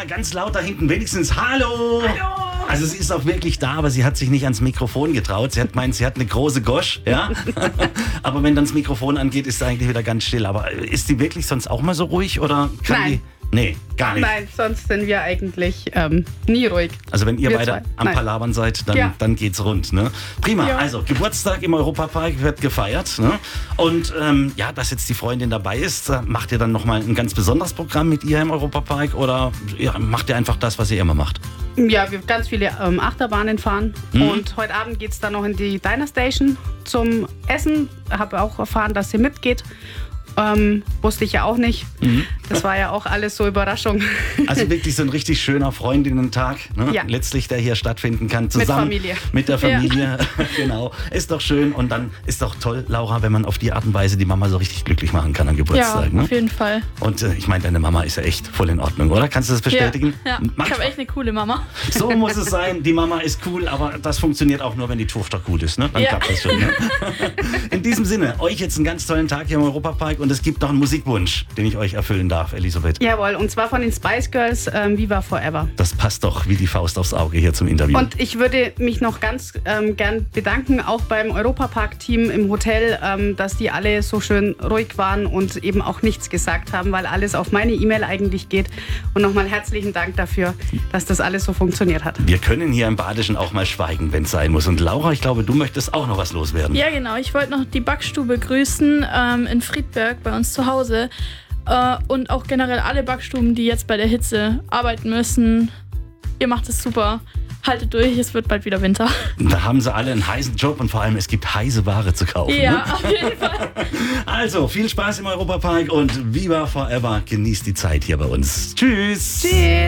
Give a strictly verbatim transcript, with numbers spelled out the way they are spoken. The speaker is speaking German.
mal ganz laut da hinten wenigstens Hallo. Hallo. Also sie ist auch wirklich da, aber sie hat sich nicht ans Mikrofon getraut. Sie hat meint, sie hat eine große Gosch, ja. Aber wenn dann das Mikrofon angeht, ist sie eigentlich wieder ganz still. Aber ist sie wirklich sonst auch mal so ruhig oder kann Nein. die? Nee, gar nicht. Nein, sonst sind wir eigentlich ähm, nie ruhig. Also wenn ihr Wir beide zwei. am Nein. Palabern seid, dann, Ja. dann geht's rund. Ne? Prima, Ja. also Geburtstag im Europapark wird gefeiert. Ne? Und ähm, ja, dass jetzt die Freundin dabei ist, äh, macht ihr dann nochmal ein ganz besonderes Programm mit ihr im Europapark oder ja, macht ihr einfach das, was ihr immer macht? Ja, wir ganz viele ähm, Achterbahnen fahren. Mhm. Und heute Abend geht es dann noch in die Diner Station zum Essen. Habe auch erfahren, dass sie mitgeht. Ähm, wusste ich ja auch nicht. Mhm. Das war ja auch alles so Überraschung. Also wirklich so ein richtig schöner Freundinnen-Tag, ne? Ja. Letztlich, der hier stattfinden kann, zusammen Mit Familie. mit der Familie. Genau, ist doch schön und dann ist doch toll, Laura, wenn man auf die Art und Weise die Mama so richtig glücklich machen kann am Ja, Geburtstag. Ne? auf jeden Fall. Und äh, ich meine, deine Mama ist ja echt voll in Ordnung, oder? Kannst du das bestätigen? Ja, ja. Macht Ich habe echt eine coole Mama. So muss es sein. Die Mama ist cool, aber das funktioniert auch nur, wenn die Tochter cool ist. Ne? Dann Ja. klappt das schon. Ne? In diesem Sinne, euch jetzt einen ganz tollen Tag hier im Europapark und es gibt noch einen Musikwunsch, den ich euch erfüllen darf, Elisabeth. Jawohl, und zwar von den Spice Girls, ähm, Viva Forever. Das passt doch wie die Faust aufs Auge hier zum Interview. Und ich würde mich noch ganz ähm, gern bedanken, auch beim Europapark-Team im Hotel, ähm, dass die alle so schön ruhig waren und eben auch nichts gesagt haben, weil alles auf meine E-Mail eigentlich geht. Und nochmal herzlichen Dank dafür, dass das alles so funktioniert hat. Wir können hier im Badischen auch mal schweigen, wenn es sein muss. Und Laura, ich glaube, du möchtest auch noch was loswerden. Ja, genau. Ich wollte noch die Backstube grüßen ähm, in Friedberg bei uns zu Hause. Äh, und auch generell alle Backstuben, die jetzt bei der Hitze arbeiten müssen. Ihr macht es super. Haltet durch, es wird bald wieder Winter. Da haben sie alle einen heißen Job und vor allem, es gibt heiße Ware zu kaufen. Ja, Ne? auf jeden Fall. Also, viel Spaß im Europapark und Viva Forever. Genießt die Zeit hier bei uns. Tschüss. Tschüss.